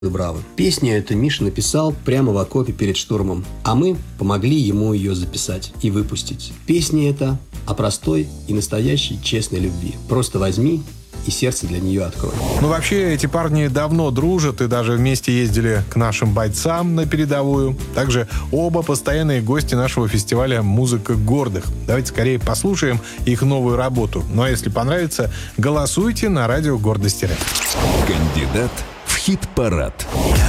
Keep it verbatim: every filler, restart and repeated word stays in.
Браво. Песню эту Миша написал прямо в окопе перед штурмом, а мы помогли ему ее записать и выпустить. Песня эта о простой и настоящей честной любви. Просто возьми и сердце для нее открой. Ну, вообще, эти парни давно дружат и даже вместе ездили к нашим бойцам на передовую. Также оба постоянные гости нашего фестиваля «Музыка гордых». Давайте скорее послушаем их новую работу. Ну, а если понравится, голосуйте на радио Гордости РФ. Кандидат в хит-парад.